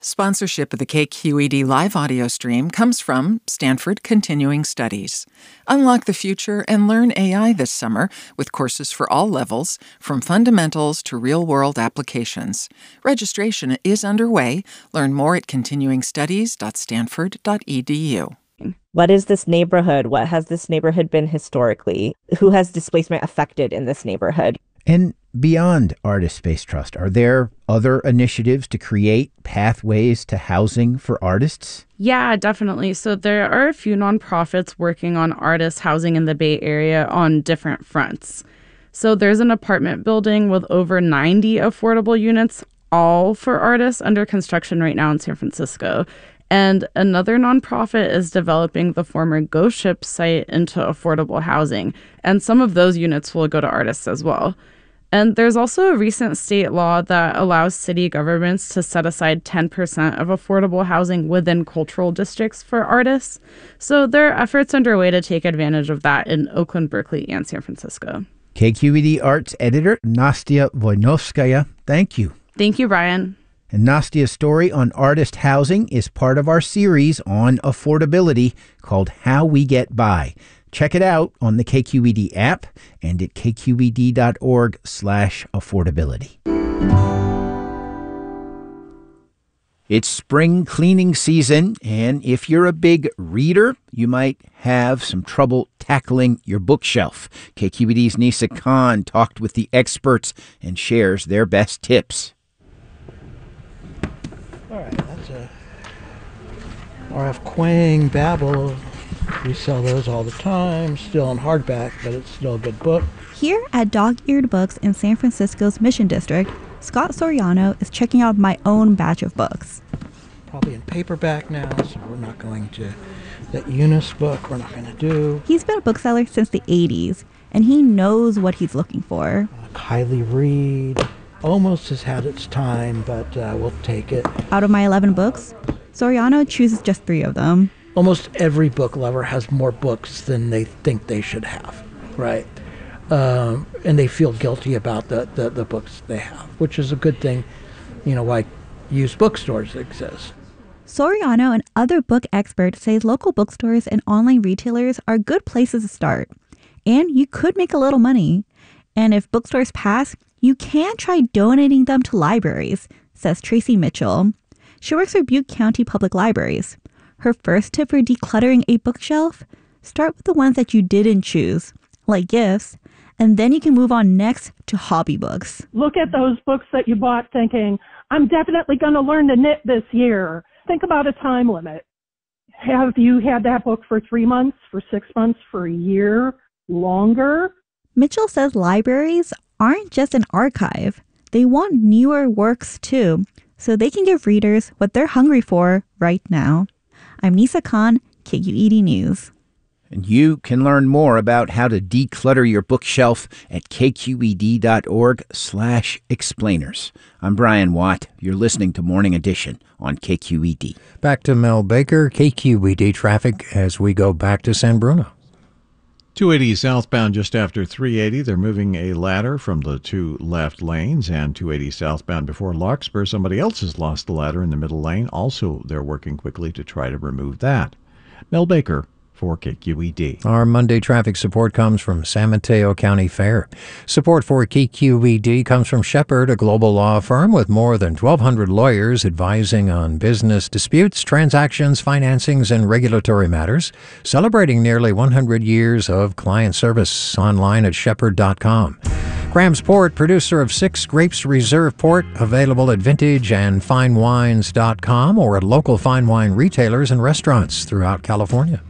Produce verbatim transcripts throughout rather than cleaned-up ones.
Sponsorship of the K Q E D live audio stream comes from Stanford Continuing Studies. Unlock the future and learn A I this summer with courses for all levels, from fundamentals to real-world applications. Registration is underway. Learn more at continuing studies dot stanford dot e d u. What is this neighborhood? What has this neighborhood been historically? Who has displacement affected in this neighborhood? And beyond Artist Space Trust, are there other initiatives to create pathways to housing for artists? Yeah, definitely. So there are a few nonprofits working on artist housing in the Bay Area on different fronts. So there's an apartment building with over ninety affordable units, all for artists, under construction right now in San Francisco. And another nonprofit is developing the former Ghost Ship site into affordable housing. And some of those units will go to artists as well. And there's also a recent state law that allows city governments to set aside ten percent of affordable housing within cultural districts for artists. So there are efforts underway to take advantage of that in Oakland, Berkeley, and San Francisco. K Q E D Arts editor Nastya Voinovskaya, thank you. Thank you, Brian. And Nastya's story on artist housing is part of our series on affordability called How We Get By. Check it out on the K Q E D app and at k q e d dot org slash affordability. It's spring cleaning season, and if you're a big reader, you might have some trouble tackling your bookshelf. K Q E D's Nisa Khan talked with the experts and shares their best tips. All right, that's a R F Kuang Babel. We sell those all the time, still in hardback, but it's still a good book. Here at Dog-Eared Books in San Francisco's Mission District, Scott Soriano is checking out my own batch of books. Probably in paperback now, so we're not going to, that Eunice book we're not going to do. He's been a bookseller since the eighties, and he knows what he's looking for. Uh, Kylie Reed almost has had its time, but uh, we'll take it. Out of my eleven books, Soriano chooses just three of them. Almost every book lover has more books than they think they should have, right? Um, and they feel guilty about the, the, the books they have, which is a good thing, you know, why used bookstores exist. Soriano and other book experts say local bookstores and online retailers are good places to start. And you could make a little money. And if bookstores pass, you can try donating them to libraries, says Tracy Mitchell. She works for Butte County Public Libraries. Her first tip for decluttering a bookshelf: start with the ones that you didn't choose, like gifts, and then you can move on next to hobby books. Look at those books that you bought thinking, I'm definitely going to learn to knit this year. Think about a time limit. Have you had that book for three months, for six months, for a year, longer? Mitchell says libraries aren't just an archive. They want newer works too, so they can give readers what they're hungry for right now. I'm Nisa Khan, K Q E D News. And you can learn more about how to declutter your bookshelf at k q e d dot org slash explainers. I'm Brian Watt. You're listening to Morning Edition on K Q E D. Back to Mel Baker, K Q E D traffic as we go back to San Bruno. two eighty southbound just after three eighty. They're moving a ladder from the two left lanes, and two eighty southbound before Larkspur. Somebody else has lost the ladder in the middle lane. Also, they're working quickly to try to remove that. Mel Baker for K Q E D. Our Monday traffic support comes from San Mateo County Fair. Support for K Q E D comes from Shepherd, a global law firm with more than twelve hundred lawyers advising on business disputes, transactions, financings, and regulatory matters, celebrating nearly one hundred years of client service. Online at shepherd dot com. Graham's Port, producer of Six Grapes Reserve Port, available at vintage and fine wines dot com or at local fine wine retailers and restaurants throughout California.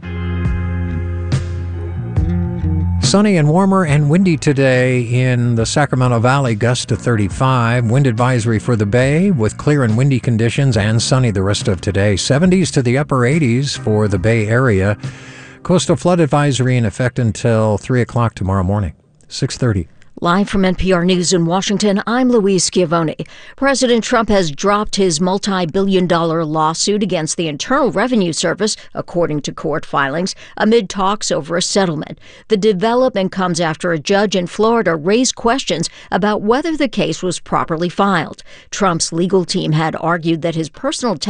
Sunny and warmer and windy today in the Sacramento Valley, gusts to thirty-five. Wind advisory for the Bay with clear and windy conditions and sunny the rest of today. seventies to the upper eighties for the Bay Area. Coastal flood advisory in effect until three o'clock tomorrow morning. six thirty. Live from N P R News in Washington, I'm Louise Schiavone. President Trump has dropped his multi-billion dollar lawsuit against the Internal Revenue Service, according to court filings, amid talks over a settlement. The development comes after a judge in Florida raised questions about whether the case was properly filed. Trump's legal team had argued that his personal